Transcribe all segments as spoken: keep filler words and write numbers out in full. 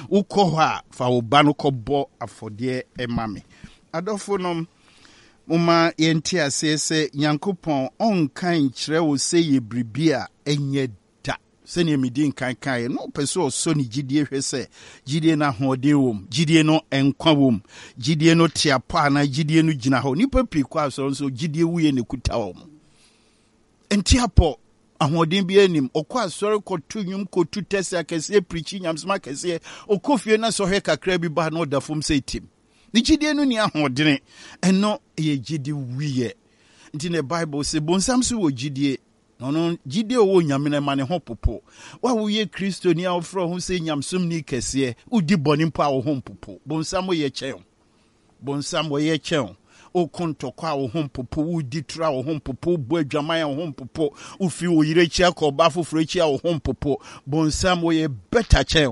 ukoha fa ubano kobo afodie emame. Adofo nom Uma yenti asese Nyankopɔn onkan kyerɛ wo sɛ ye bribia enye da sɛ ne midin kan kan no peso so ni gidie hwɛ sɛ gidie na hode wom gidie no enkwa wom gidie no tiapa na gidie no gyina hɔ nipa pi kwa so so gidie wuye ne kuta wom enti apo ahoden bi anim okwa asɔre kotu nwum kotu tese akɛse preachi nyamsma akɛse okofie na sɔhwɛ kakra bi ba na odafom sɛ tim ni gidie no ni ahodene eno ye gidi wiye nti ne Bible se bonsam so wo gidie no no gidie wo nyame na mane ho popo wa wo ye Kristo ni afro ho se nyamsom ni kɛse udi bɔne mpo a wo ho popo bonsam ye kyɛn bonsam wo ye kyɛn o konto kwa wo ho popo udi tra wo ho popo bo adwaman wo ho popo ufi wo yire chia ko ba foforo chia wo ho popo bonsam wo ye better kyɛn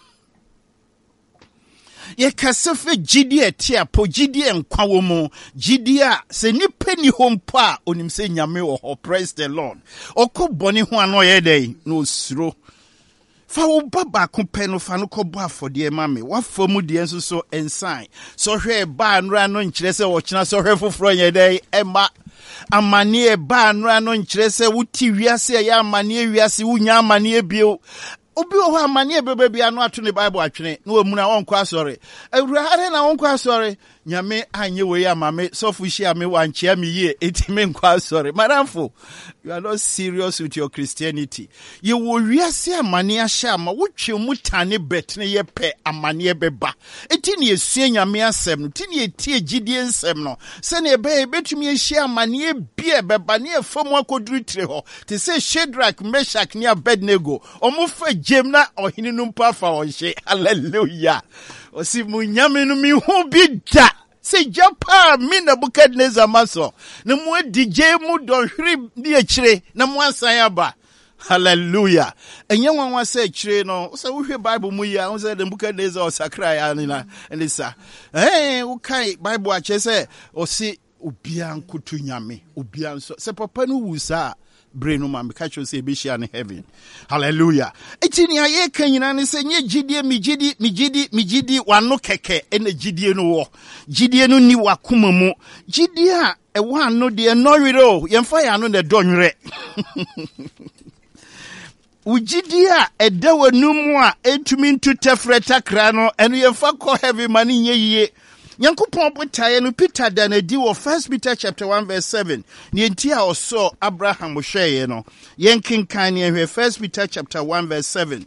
ye kasefe gidie tia po gidie nkwa wo mu gidie se nipa ni hompo a onim se nyame wo ho praise the Lord okobone ho ano ye dey no suro fa wo baba ko pe no fa no kobo afode ma me wa famu de enso so ensign so hwe ba anura no nkyere se wo kyena so hwe foforo ye dey ema amane e ba anura no nkyere se wuti wiase ya amane wiase wunya amane bio obi o ha mani ebebe bia no ato ne Bible atwene na omuna wonkwa asore awurade na wonkwa asore nyame anye we ya mame sofu hia me wanchia me ye etime nkwa asore maramfo you are not serious with your Christianity ye wo wiase amane ahia ma wotwe mutane betne ye pe amane ebeba etini esue nyame asem no tini etie gidie nsem no se ne ebe betumi ehia amane bia ebeba ne efom akoduru tire ho te se Shadrach Meshach ne Abednego omufa jemna ohini numpa fa onhye hallelujah osi munyame no mi hu bi da se japa mi Nebukadnezar maso na mu adije mu dohwiri ni akire na mu ansan aba hallelujah enye nwanwa se akire no so wohwe Bible mu ya wo se Nebukadnezar osakra ya ni na elisa eh wo kai Bible ache se osi obia nkutu nyame obia nso se papa no wusa brain ma me catch you say be share in heaven hallelujah etini aye kan nyina ne se nye gidie mi gidi mi gidi mi gidi wano keke ena gidie no wo gidie no ni wakoma mu gidie a e wa no de no wiro yemfa ya no ne donwere ugidie a eda wanumu a etumi ntu tefreta kra no eno yemfa ko heaven mani nye yie Nyankopɔn botaye no Peter danadi wo First Peter chapter one verse seven. Ni enti a oso Abraham hweye no. Yenkenkan ne hwe First Peter chapter one verse seven.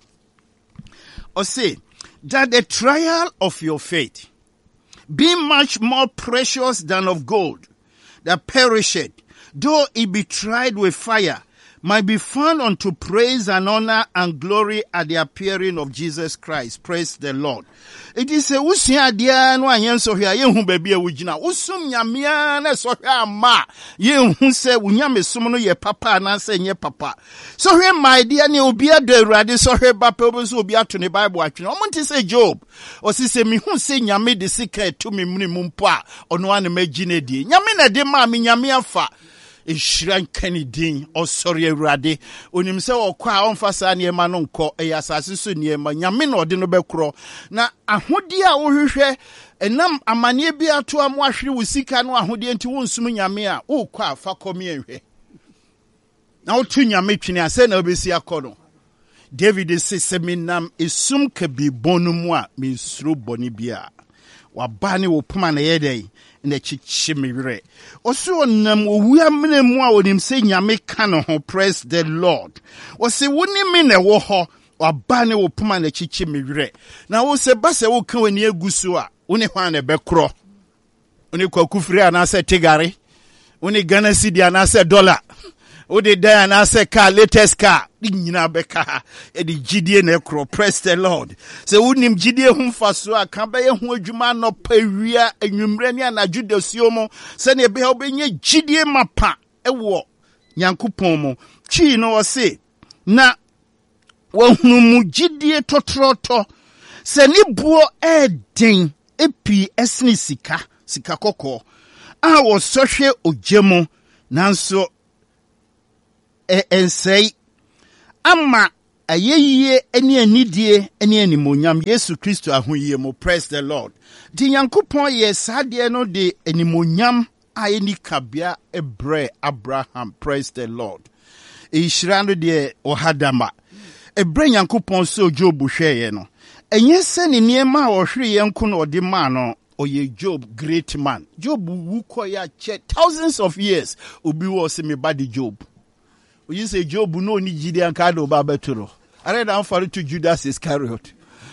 O say that the trial of your faith being much more precious than of gold that perisheth, though it be tried with fire, might be found unto praise and honor and glory at the appearing of Jesus Christ. Praise the Lord. It is a usia dia no anyen so hia ye hu ba bia wugina usum nyamea na so hia ma ye hu se wunyame sum no ye papa na se nye papa so hia my dia ne obi ado awurade so hia ba pe obi so obi ato ne Bible atwene o monte se Job o si se mi hu se nyame de sika to me muni mumpo a ono ane magine die nyame na de ma me nyame afa Ishran Kennedy or sorry Radi on himself or on Fasa near Manonco, a assassin near Manyamin or Dinobecro. Now, a hodia or and nam a mania be a to a washi with Sikano, Hodian to one Sumunyamia, oh, qua Facomi. Now, Tunya Michin, I said, Obisia Cono. David is seminam is sum can be bonumwa, means through Bonibia. Wabani will puman a day. Ne chichimire oso nam owua mene mu a onim se nyame ka no ho praise the Lord o se woni me ne wo ho waba ne wo poma na chichimire na wo se ba se wo ka wani agusu a woni hwan ne bekro woni kwakufiri ana se tigare woni Ghana cedi ana se dollar o de dan na se car latest car di nyina beka e di gidie na ekro praise the Lord se wonim gidie hu faso a kan be hu adwuma no pawia anwumre ne anadwo dasio mo se ne be obenye gidie mapa e wo Nyankopɔn mo twi no o se na wahunu mu gidie totroto se ni buo eden epi esni sika sika kokɔ a wo sohwe ogyemo nanso e ensei ama ayeye ene anidie ene animonyam Yesu Kristo ahoyie mo. Praise the Lord. Di Nyankopon ye sade no de animonyam ayeni kabia ebre Abraham. Praise the Lord. E shirano de ohadama ebre Nyankopon so Job hweye no enye se ne niema a ohwere yenko no ode ma no oye Job great man. Job wu koya che thousands of years obi wo se me body Job. We say Job no ni jide anka do ba beturo. Are na onfa to Judas Iscariot.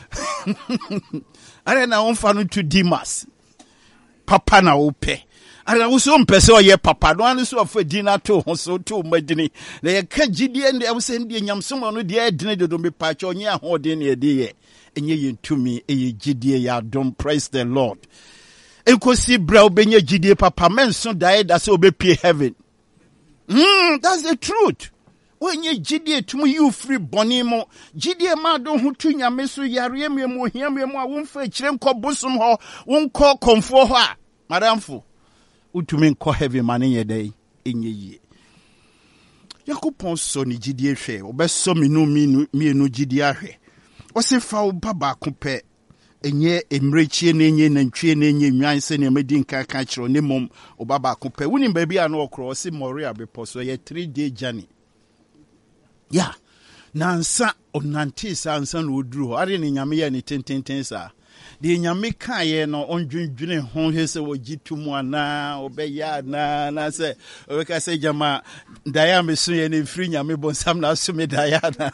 Are na onfa to Demas. Papa na ope. Are wo so mpese oye papa no anu so afa dina to ho so to madini. Na ye ka jide and e say ndie nyamsom no de adine do do me pa che onye ahode na e de ye. Enye yentumi eye jide ya don. Praise the Lord. Enkosi bra obenye jide papa men so die da se obepie heaven. Mm, that's the truth. When you jidie to you free bonimo, jidie ma don hu tu nyame so yare me mo hiam me mo a won fa kire nko bosom ho, won ko komfo ho a madamfo utumi nko heavy man ye dey enye yie. Yakopon so ni jidie hwe, obeso me no mi mi no jidie ahwe. O se fa o baba ko pe enye emrechie na enye nantwie na enye nwan se na medi nka ka kiro ne mom obaba ko pe woni ba bia na okro se Moria bepo so ye three day journey. Yeah, nansa onante sa ansa na oduru are ne nyame ya ne tententen sa de nyame ka ye no ondwendwene ho hese wo gitumu ana obeya na na se obeka se jama daya me so ye ne free nyame bonsam na so me daya na.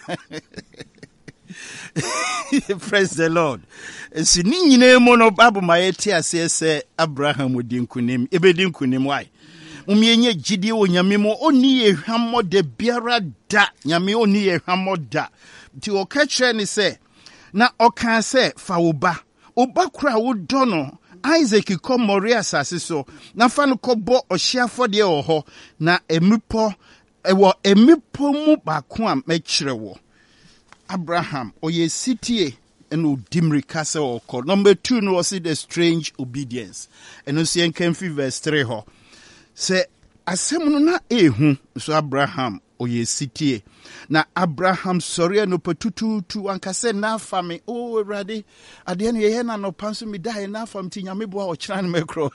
Praise the Lord. Si ni nyine mo no Bible ma yeti ase se Abraham odi nkunim ebedi nkunim why umienye jidie wo nyame mo oni ehwammo de biara da nyame oni ehwammo da ti o ka kire ni se na o kan se fa wo ba oba kura wo do no Isaac ko Moria sase so na fa no ko bo ohia de wo ho na emipo ewo emipo mu ba ko am ma kire wo Abraham oye sitie eno dimrika se oko. Number two no was the strange obedience. Eno si enkenfi verse three ho. Se asem no na ehu so Abraham oye sitie. Na Abraham sorry no petutu tu ankase na fami o Ewurade ade no ye na no panso mi dai na fam ti nyame bo a o kira no mekro.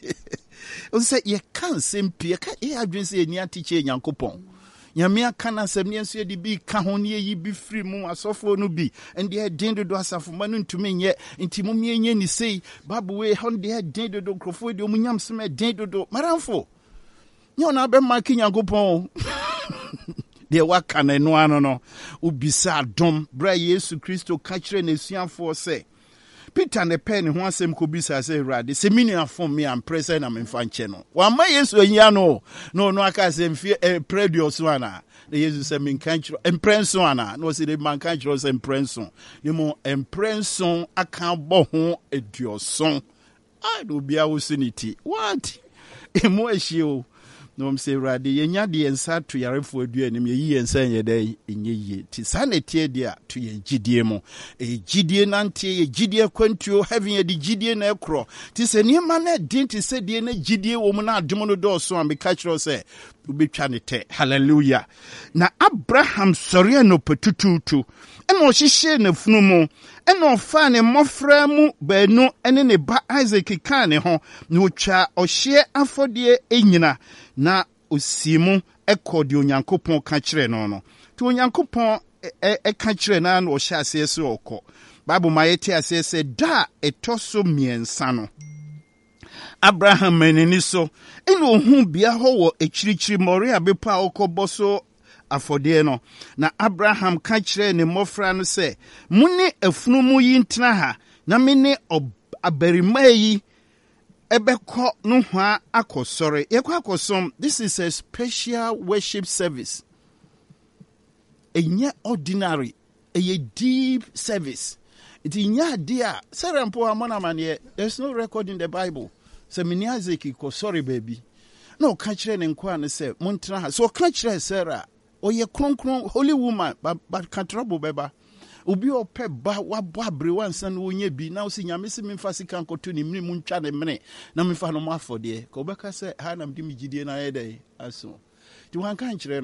O se ye kan sempi ka e adwen se eni atiche Nyankopon. Nyame aka na asem ne nso de bi ka ho ne yi bi free mu asofo no bi and they den do asafo ma no ntumi nye nti mu mienye ni sei babu we hon de den do krofo de omunyam sem den do maramfo nye na be ma Nyankopon de waka na no ano no ubisa dom bra Yesu Kristo ka kire na suafo se Peter ne pen ho asem ko bisa se Ewurade se mini afom me am present na memfa nche no wa ma Yesu anya no no no aka se mfie predio so ana na Yesu se min kan kiro emprenso ana no se de man kan kiro se emprenso ni mo emprenso aka bo ho edioson I do bia wo suniti what emo ehio no mse Ewurade yenya de ensa to yarefo adu anim ye yensa ye dai enye ye ti sanete dia to ye gidie mo e gidie nante ye gidie kwantuo having ye di gidie na ekro ti se ni ma na din ti se die na gidie wo mu na adom no do so am ka kiro se ubetwa ne te. Hallelujah. Na Abraham sori no petututu eno hihye na funu mu eno fa ne mofra mu baanu ene ne ba Isaac kan ne ho na otwa ohye afodie enyina na osimu ekodi Onyankopon ka kire no no ti Onyankopon e ka kire na na ohye asese okọ Bible ma yete asese da etoso miensa no Abraham menini so eno hu bia ho wo ekirichiri Moria bepa okoboso afode no na Abraham ka kire ne mofra no se muni afunu mu yi ntena ha na mene abarima yi ebeko no hwa akosore yekwa akosom. This is a special worship service, enye ordinary, a deep service. It inya dia serampo amana mane. There's no record in the Bible. Se mini Isaac ko sorry baby no ka kire ne nkwa ne se montena ha so ka kire Sarah oye kronkron holy woman but ka trouble beba obi ope ba wabo abre wansan wonye bi na osi nyame se memfa sika nkoto ni mini muntwa ne mene na memfa no mafode ko beka se ha na mdi migidie na yedai aso ti wan kan kire no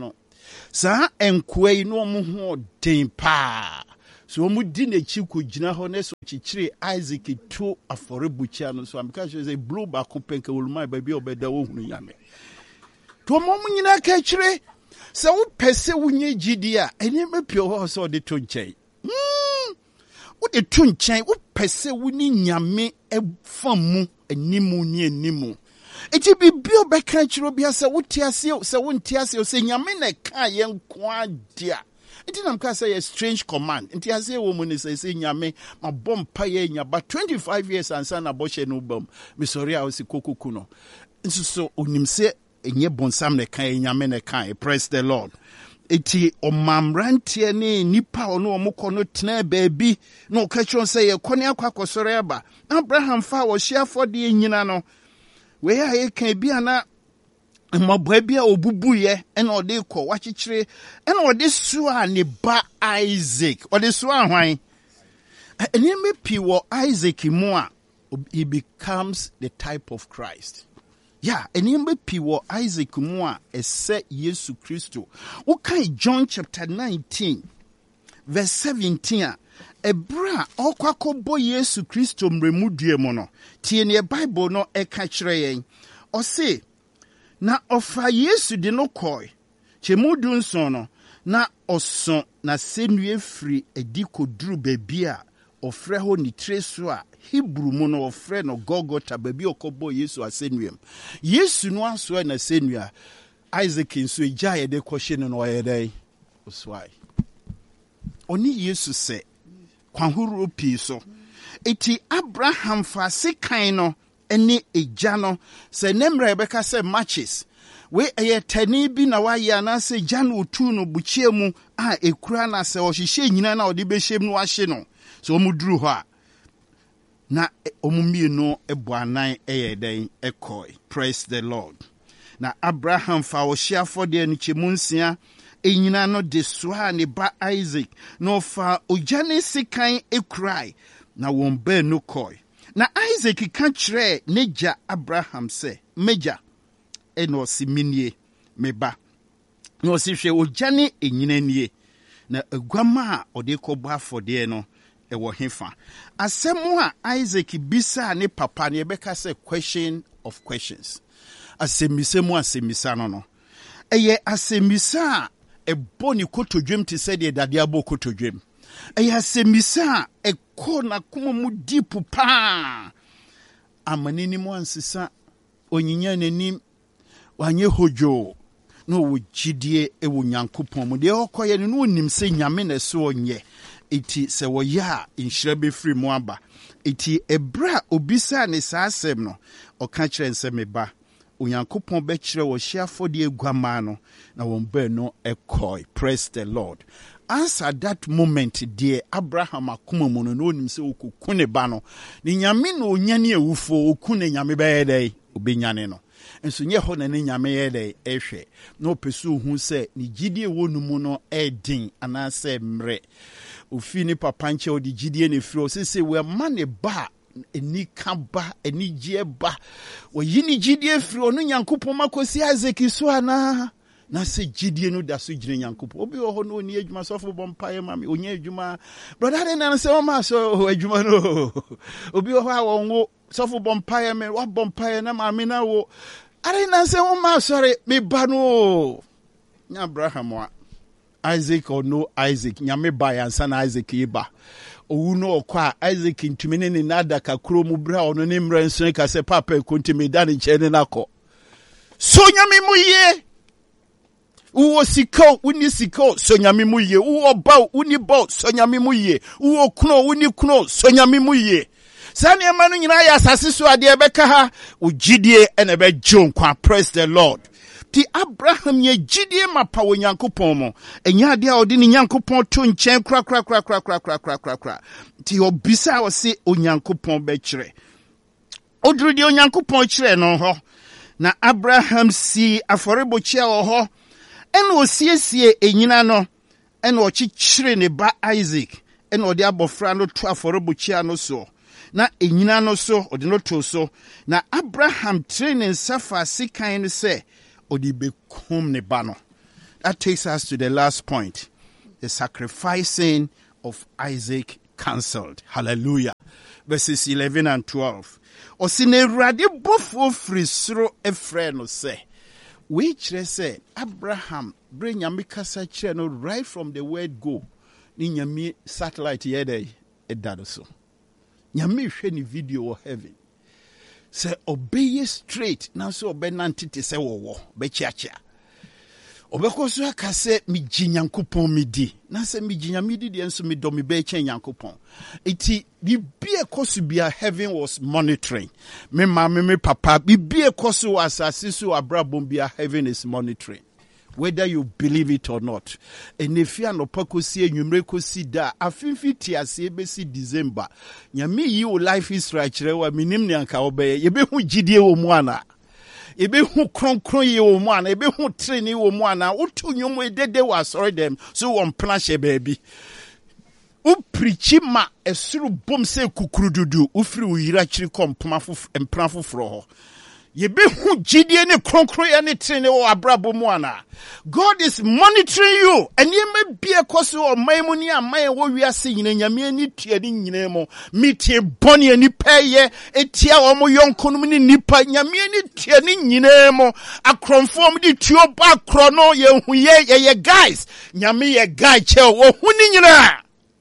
Sa enkwei no mu ho den pa. So mu di na chi ko gina ho na so chichire Isaac to aforebuchia no so am ka say blow back penka woluma ba bi obeda wo hunu yame. To mo mu nyina ka chire se wo pese wunye gidi a eni mepio ho so de to nchen. Mm. Wo de to nchen wo pese wuni nyame efamu animu ni animu. Eti bibio beka chiro bia se wo tiase se wo ntiase se nyame na ka ye nkwa dia. Eti nam ka say a strange command. Enti ase wo mu ni say say nyame ma bom pa ye nya ba twenty-five years ansa na bo she no bom. Me sorry a o si kokuku no. Nso so onim se enye bonsam na kan nyame na kan. Praise the Lord. Eti omamrantie ne nipa ono omukọ no tena baabi no ka chon say ye kone akwakosore aba. Abraham fa wo hia fode nyina no. We ya ye kan bia na mabwa bia obubuye ena ode kọ wachichire ena ode sua ne ba Isaac ode sua hwan eni me pi wo Isaac mu a he becomes the type of Christ. Yeah, eni me pi wo Isaac mu a ese Yesu Kristo. Wo kai John chapter nineteen verse seventeen a ebra okwakobo Yesu Kristo mremudue mu no tie ne Bible no eka kire yen o se na ofa Yesu de no koi chemudu nson no na oson na senue firi edi koduru baby a ofre ho ni treso a Hebrew mu no ofre no Golgotha baby okobo Yesu asenuem Yesu no aso na senua Isaac nso eja ye de kohye no no ye dai oswai oni Yesu se kwanhuru pi so eti Abraham fa sekan no ene eja no se nemra ebeka se matches we eye tani bi na wa ya na se jana otu no buchie mu a ekura na se ohihye nyina na ode behye mu ahye no so omuduru ho a na omumie no ebuanan eye den ekoi. Praise the Lord. Na Abraham fa ohia fode no chemu nsia enyina no de soa ne ba Isaac no fa ojane sekan ekrai na won ba no koi. Na Isaac ka kire neja Abraham se meja eno si minie meba no si hwe ojane enyina nie na aguama a ode kɔbɔ afɔde no ewo hefa asɛm a Isaac bisa ne papa ne bɛka se question of questions asɛmisɛmu asɛmisa no no ɛyɛ asɛmisa a ɛbɔ ne kotodwem te sɛ de dade abɔ kotodwem ɛyɛ asɛmisa a ɛkɔ na kuma mu deep pa amanini mu ansisa onyinya nanim wanye hojo no wo gidie e wo Nyankopɔn mu de okoye no onim se nyame na so onye eti se wo ya inhira be free mu aba eti ebra obisa ne saasem no oka kire nse meba Onyankopɔn be kire wo hyiafo de aguama no na won ba no ekoi. Praise the Lord. As at that moment dear Abraham akoma mu no onim se okukune ba no ni nyame no onyane awufo okune nyame be yedai obenyane no enso nye ho na ne nyame yedai ehwe no pesu hu se ni gidie wonu mu no edin anase mre ofi ni papa nche odi gidie ne firo se se we ma ne ba eni kaba eni gie ba wo yini gidie firo no Nyankopɔn makosi Isaac so ana na se gidie no da so gire Nyankopɔn obi ho no ni adwuma sofo bompaye mami onye adwuma brother na se o ma so adwuma no obi ho a wonwo sofo bompaye me wa bompaye na mami na wo are na se o ma sorry me ba no nya Abraham wa Isaac or no Isaac nyame ba yansa na Isaac iba owu no okwa Isaac ntumene ne nada kakro mu bra ono ne mra nso ka se papa kontimi da ne chene nako so nyame mu ye uwo siko uni siko so nyame mu ye uwo ba uni ba so nyame mu ye uwo kuno uni kuno so nyame mu ye sane emanu nyina ya asase so ade ebeka ha ugidie ene be jonkwa. Praise the Lord. Ti Abraham ye gidie mapa wo Nyankopɔn mo enya ade a odi ni Nyankopɔn to nchen kra kra kra kra kra kra kra kra kra ti obisa o se Onyankopɔn be kire oduru di Onyankopɔn kire no ho na Abraham si aforebochia wo ho ena osiesie enyina no ena ochichire ne ba Isaac ena odi abofra no to aforebochia no so na enyina no so odi no to so na Abraham training safa sikan no se odi bekum ne ba no that takes us to the last point. The sacrificing of Isaac cancelled. Hallelujah. Verses eleven and twelve. Osine radi bofo frisro efre no say. Which they say Abraham bring yamikasa chere no right from the word go. Ni nyami satellite yede edado so. Nyami hwe ni video of heaven. Say obey straight. Now so obey nantite say wo wo be chiachia. Obeko so aka se mi jinyankopon mi di na se mi jinyami di de nso mi do mi be chen yankopon iti bibie koso bia heaven was monitoring me ma me me papa bibie koso asase so abrabom bia heaven is monitoring whether you believe it or not. And if you are no pakosi enumere si da afinfi ti ase be si December nyame yi o life is right rewa minim ne anka obeye ye be hu gidie wo mu ana ebe hu kronkron ye wo mu ana ebe hu training wo mu ana utu nyom edede wa sorry them so won plan she baby u preachi ma esuru bom se kukurududu u firi u yira chiri kompama fu empran foforo ho ye be hu gidie ne kronkron ye ne training wo abrabo mu ana. God is monitoring you and ye may be a cause or my money and my what we are seeing in Yamini Tiadin Nemo, Miti Bonnie and Nipaye, a tia or mo young condomini nipa, Yamini Tiadin Nemo, a conformity to your back chrono, ye, ye, guys, Yami a guy, chel, or Hunina.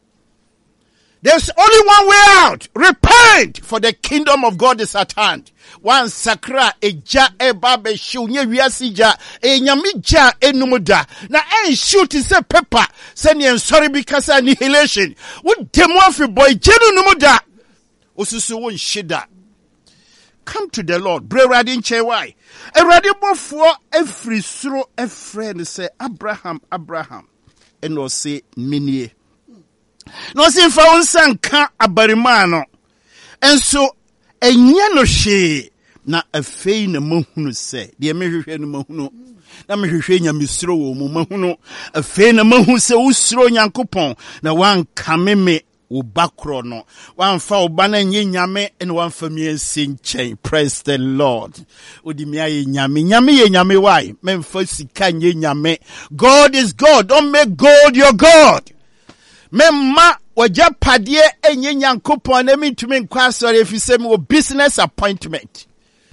There's only one way out. Repent, for the kingdom of God is at hand. One sakra eja eba be shu nye wiasija e nyamija enumuda na en shoot is a pepper send you sorry because annihilation. What demo fi boy jenu numuda osusu won shida. Come to the Lord. Bre radin che why. E radin bofo every suro a friend say Abraham Abraham and no say minie. No sin fa unsan ka abarimano. And so enya no she na afei na mahunu se de mehwehwe no mahunu na mehwehwe nyamesiro wo mu mahunu afei na mahu se usiro nyankopon na wan kameme wo bakro no wan fa oba na nye nyame ene wan fa mi ensin. Praise the Lord. Odi mi aye nyame nyame ye nyame why memfa sika nye nyame. God is God. Don't make God your God. Memma waja padie enye nyankopon na mitumi nkwa sori efise mi wo business appointment.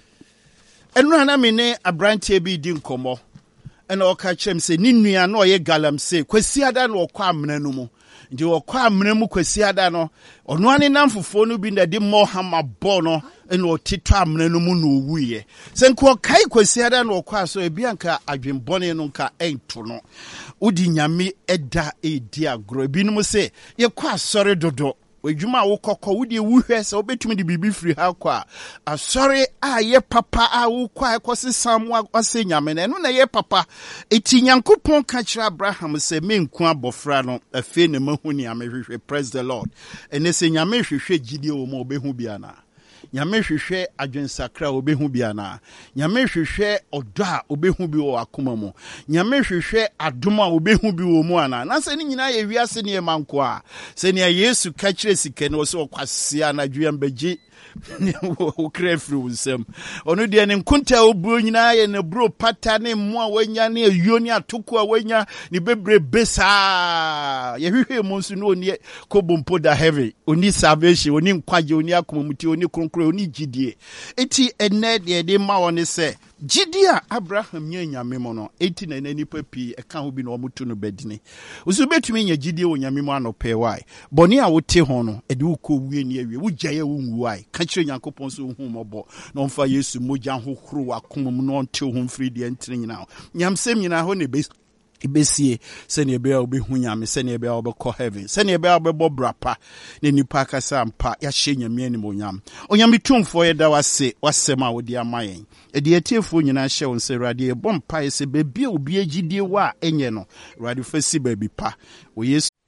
Enu na me ne abrante bi di nkomo. Ena o ka kyerem se ni nua na oye galamse kwasi ada na okwa amena no mu. Ndi okwa amena mu kwasi ada no ono ane namfofo no bi na di mohama bo no ena otito amena no mu no owuye. Se nko kai kwasi ada na okwa so ebi anka adwenbone no nka ento no. Udi nyame eda edi agro binum se ye kwa sori dodo wadwuma wo kokko wudi wuhwe se obetumi di bibi free ha kwa asori a ye papa a wo kwa ekosi samwa ase nyame na no na ye papa eti nyankopon ka kira Abraham se menku abofra no afi ne mahuni amehwehwe. Praise the Lord. Ene se nyame hwehwe gidie wo mo obehu bia na nyame hwehwe adwensakra obehu bia na nyame hwehwe odo a obehu bi wo akoma mu nyame hwehwe adom a obehu bi wo mu ana na se ni nyina ye wiase ne manko a se ne Yesu ka kire sike ne wo se okwasia na dwuam bagye wo krefri unsem onu de ne nkunta oburo nyina ye ne bro pata ne mo a wanya ne ayuo ne atoko a wanya ne bebre besa ye hwehwe mo nso no oni kobompo da heavy oni salvation oni nkwaje oni akomamuti oni kronkro oni gidie eti ene de de ma woni se Jidia Abraham nye nyame mo no eti na nani papi e ka ho bi na omutu no badine usu betumi nya jidie wo nyame mo anope wai boni a wote ho no e de ukọ wie ni awie wugyaye wo nwu wai ka kire nyankopon so hu mobo no mfa Yesu mogya ho horo wakomum no nte ho mfiri de ntire nyina nyamsem nyina ho ne be ibesie sene ebe obehu nyame sene ebe obekọ heaven sene ebe obebo brapa ne nipa kasa mpa ya hye nyame ani monyam onyame tumfo ye da wase wasema wodi amayen e de etiefo nyina hye won se rade e bompa ese bebie obi agidie wa enye no rade fasi baby pa wo Yesu